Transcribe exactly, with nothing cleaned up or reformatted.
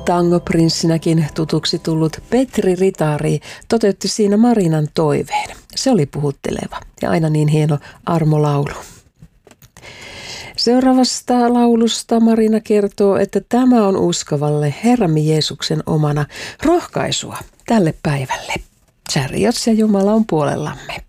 Tangoprinssinäkin tutuksi tullut Petri Ritari toteutti siinä Marinan toiveen. Se oli puhutteleva ja aina niin hieno armolaulu. Seuraavasta laulusta Marina kertoo, että tämä on uskovalle Herramme Jeesuksen omana rohkaisua tälle päivälle. Chariots ja Jumala on puolellamme.